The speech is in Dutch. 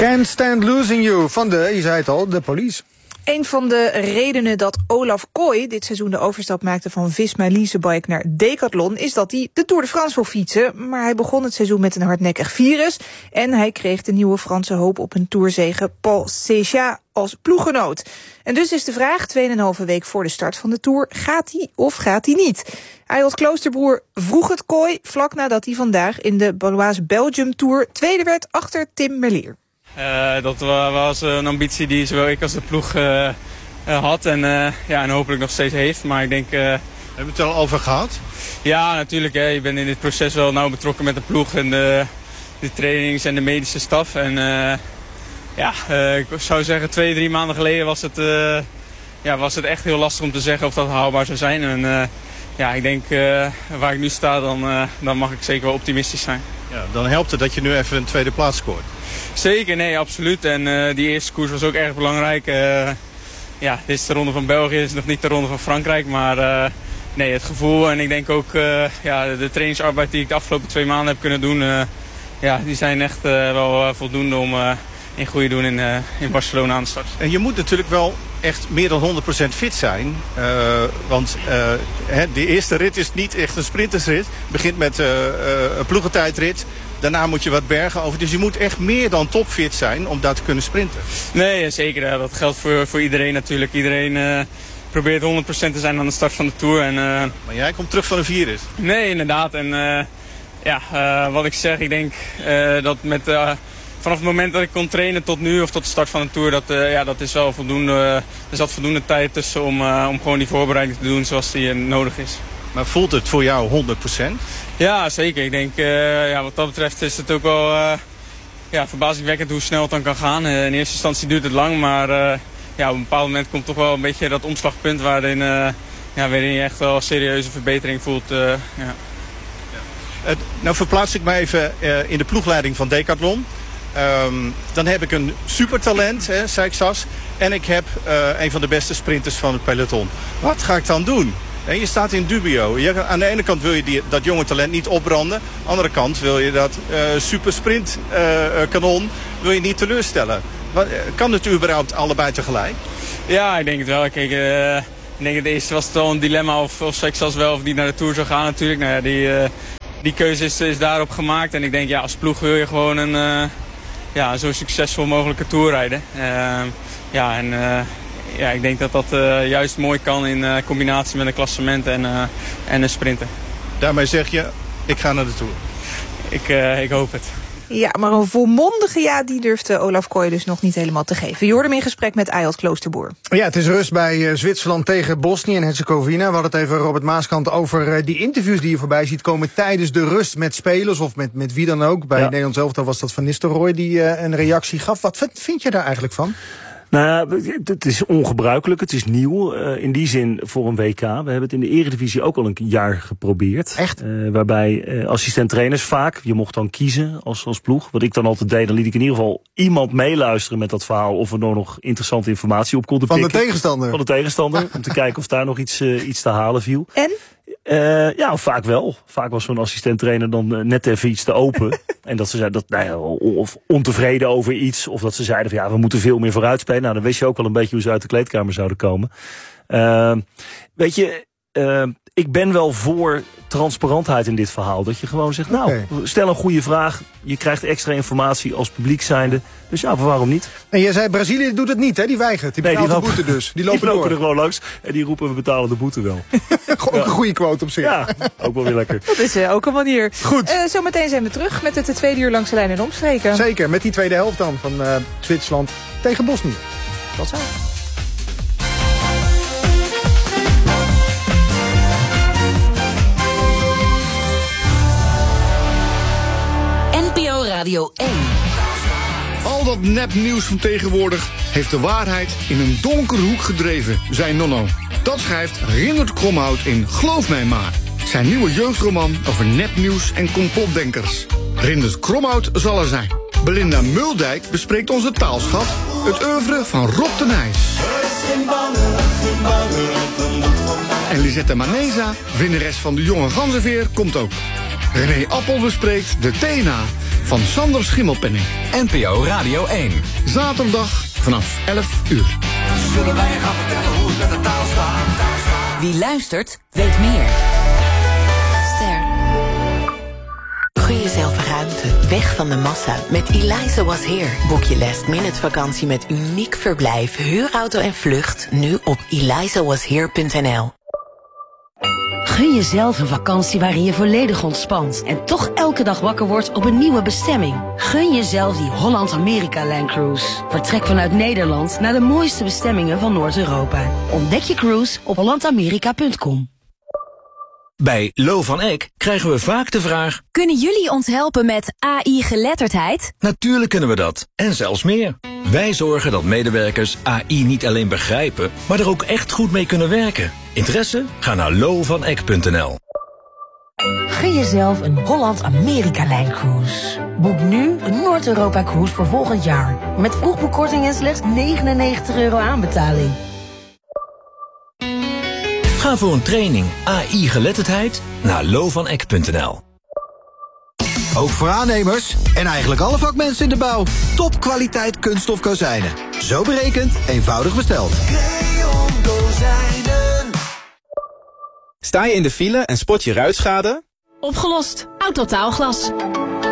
Can't Stand Losing You van je zei het al, de Police. Een van de redenen dat Olaf Kooi dit seizoen de overstap maakte van Visma Leasebike naar Decathlon is dat hij de Tour de France wil fietsen. Maar hij begon het seizoen met een hardnekkig virus en hij kreeg de nieuwe Franse hoop op een tourzege Paul Séchat als ploeggenoot. En dus is de vraag, 2,5 week voor de start van de Tour, gaat hij of gaat hij niet? Ayolt Kloosterboer vroeg het Kooi vlak nadat hij vandaag in de Baloise Belgium Tour tweede werd achter Tim Merlier. Dat was een ambitie die zowel ik als de ploeg had en hopelijk nog steeds heeft. Maar ik denk... Hebben we het er al over gehad? Ja, natuurlijk. Je bent in dit proces wel nauw betrokken met de ploeg en de trainings en de medische staf. En ik zou zeggen 2-3 maanden geleden was het echt heel lastig om te zeggen of dat haalbaar zou zijn. En ik denk waar ik nu sta, dan mag ik zeker wel optimistisch zijn. Ja, dan helpt het dat je nu even een tweede plaats scoort. Zeker, nee, absoluut. En die eerste koers was ook erg belangrijk. Dit is de Ronde van België, dit is nog niet de Ronde van Frankrijk. Maar het gevoel en ik denk ook de trainingsarbeid die ik de afgelopen 2 maanden heb kunnen doen... die zijn echt wel voldoende om in goede doen in Barcelona aan de start. En je moet natuurlijk wel echt meer dan 100% fit zijn. Want de eerste rit is niet echt een sprintersrit. Het begint met een ploegentijdrit. Daarna moet je wat bergen over. Dus je moet echt meer dan topfit zijn om daar te kunnen sprinten. Nee, zeker. Dat geldt voor iedereen natuurlijk. Iedereen probeert 100% te zijn aan de start van de Tour. Maar jij komt terug van een virus. Nee, inderdaad. En wat ik zeg, ik denk dat vanaf het moment dat ik kon trainen tot nu of tot de start van de Tour, dat is wel voldoende. Er zat voldoende tijd tussen om gewoon die voorbereiding te doen zoals die nodig is. Maar voelt het voor jou 100%? Ja, zeker. Ik denk, wat dat betreft is het ook wel verbazingwekkend hoe snel het dan kan gaan. In eerste instantie duurt het lang, maar op een bepaald moment komt toch wel een beetje dat omslagpunt waarin je echt wel een serieuze verbetering voelt. Nou verplaats ik me even in de ploegleiding van Decathlon. Dan heb ik een supertalent, Seixas. En ik heb een van de beste sprinters van het peloton. Wat ga ik dan doen? En je staat in dubio. Aan de ene kant wil je dat jonge talent niet opbranden. Aan de andere kant wil je dat super sprint kanon wil je niet teleurstellen. Kan het überhaupt allebei tegelijk? Ja, ik denk het wel. Kijk, ik denk het eerste was het wel een dilemma of Seixas wel of niet naar de Tour zou gaan natuurlijk. Nou ja, die keuze is daarop gemaakt. En ik denk, als ploeg wil je gewoon een zo succesvol mogelijke Tour rijden. Ik denk dat dat juist mooi kan in combinatie met een klassement en een sprinter. Daarmee zeg je, ik ga naar de Tour. Ik hoop het. Ja, maar een volmondige ja, die durfde Olaf Kooi dus nog niet helemaal te geven. Je hoorde hem in gesprek met Ayolt Kloosterboer. Ja, het is rust bij Zwitserland tegen Bosnië en Herzegovina. We hadden het even, Robert Maaskant, over die interviews die je voorbij ziet komen tijdens de rust met spelers of met wie dan ook. Bij Nederland zelf was dat Van Nistelrooy die een reactie gaf. Wat vind je daar eigenlijk van? Nou ja, het is ongebruikelijk, het is nieuw. In die zin voor een WK. We hebben het in de Eredivisie ook al een jaar geprobeerd. Echt? Waarbij assistent-trainers vaak, je mocht dan kiezen als ploeg. Wat ik dan altijd deed, dan liet ik in ieder geval iemand meeluisteren met dat verhaal. Of er nog interessante informatie op konden pikken. Van de tegenstander? Van de tegenstander, om te kijken of daar nog iets te halen viel. En? Vaak wel. Vaak was zo'n assistent-trainer dan net even iets te open. En dat ze zeiden, of ontevreden over iets. Of dat ze zeiden van we moeten veel meer vooruit spelen. Nou, dan wist je ook wel een beetje hoe ze uit de kleedkamer zouden komen. Ik ben wel voor transparantheid in dit verhaal. Dat je gewoon zegt, stel een goede vraag. Je krijgt extra informatie als publiek zijnde. Dus waarom niet? En jij zei, Brazilië doet het niet, hè? Die weigert. Die betaalt de boete dus. Die lopen er gewoon langs. En die roepen, we betalen de boete wel. Ook een goede quote op zich. Ja, ook wel weer lekker. Dat is ook een manier. Goed. Zometeen zijn we terug met het tweede uur langs de lijn en omstreken. Zeker, met die tweede helft dan van Zwitserland tegen Bosnië. Tot zo. NPO Radio 1. Al dat nepnieuws van tegenwoordig heeft de waarheid in een donkere hoek gedreven, zei Nonno. Dat schrijft Rindert Kromhout in Geloof mij maar. Zijn nieuwe jeugdroman over nepnieuws en complotdenkers. Rindert Kromhout zal er zijn. Belinda Muldijk bespreekt onze taalschat, het oeuvre van Rob de Nijs. En Lisette Maneza, winnares van de Jonge Ganzenveer, komt ook. René Appel bespreekt de TNA van Sander Schimmelpenning. NPO Radio 1. Zaterdag vanaf 11 uur. Zullen wij gaan vertellen hoe het met de taal staat? Wie luistert, weet meer. Ster. Gun jezelf ruimte, weg van de massa. Met Eliza Was Here boek je last-minute vakantie met uniek verblijf, huurauto en vlucht. Nu op elizawashere.nl. Gun jezelf een vakantie waarin je volledig ontspant en toch elke dag wakker wordt op een nieuwe bestemming. Gun jezelf die Holland-Amerika-lijncruise. Vertrek vanuit Nederland naar de mooiste bestemmingen van Noord-Europa. Ontdek je cruise op hollandamerika.com. Bij Lo van Eck krijgen we vaak de vraag: kunnen jullie ons helpen met AI-geletterdheid? Natuurlijk kunnen we dat, en zelfs meer. Wij zorgen dat medewerkers AI niet alleen begrijpen, maar er ook echt goed mee kunnen werken. Interesse? Ga naar lovaneck.nl. Gun jezelf een Holland-Amerika-lijncruise. Boek nu een Noord-Europa-cruise voor volgend jaar. Met vroegboekkorting en slechts €99 aanbetaling. Ga voor een training AI-geletterdheid naar lovaneck.nl. Ook voor aannemers en eigenlijk alle vakmensen in de bouw. Topkwaliteit kunststof kozijnen. Zo berekend, eenvoudig besteld. Creon Kozijnen. Sta je in de file en spot je ruitschade? Opgelost. Autotaalglas.